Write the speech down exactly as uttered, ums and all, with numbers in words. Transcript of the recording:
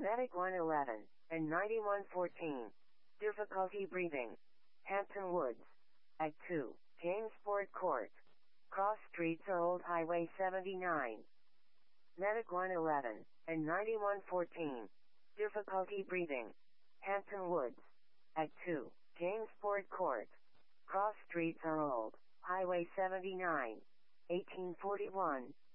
Medic one eleven and ninety-one fourteen. Difficulty breathing. Hampton Woods. Act two. Gamesport Court. Cross Streets or Old Highway seventy-nine. Medic one eleven and ninety-one fourteen. Difficulty breathing. Hampton Woods. Act two. Gamesport Court. Cross Streets or Old Highway seventy-nine. eighteen forty-one.